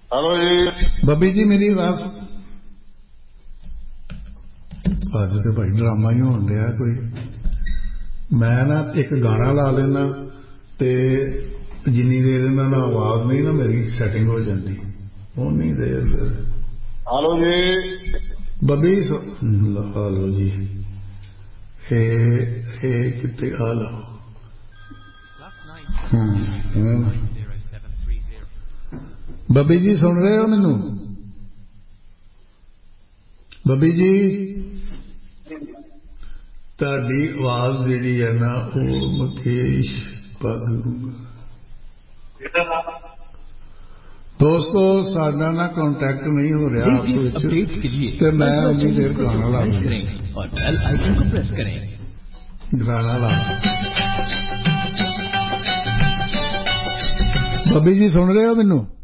hello जी बब्बी जी मेरी आवाज अज तो भाई ड्रामा ही होन दिया कोई मैं ना एक गाना ला लेना ते जिन्नी देर इन्हां नाल आवाज नहीं ना मेरी सैटिंग हो जाती उन्नी देर फिर हेलो जी बब्बी हालो जी कितने हालो बब्बी जी सुन रहे हो मैनू बब्बी जी ताड़ी आवाज जी है ना वो मुकेश पागलूंगा दोस्तों साडा ना कॉन्टैक्ट नहीं हो रहा आपस तो मैं उन्नी देर गाना ला और बेल आइकन को प्रेस करें गाना ला बब्बी जी सुन रहे हो मैनू